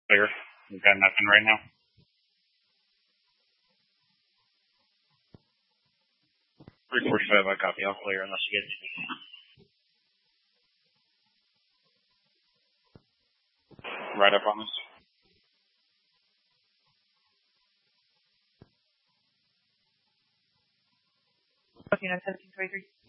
Clear. We've got nothing right now. $345, I copy. I'll clear unless you get anything. Right up on this. Looking at 1723.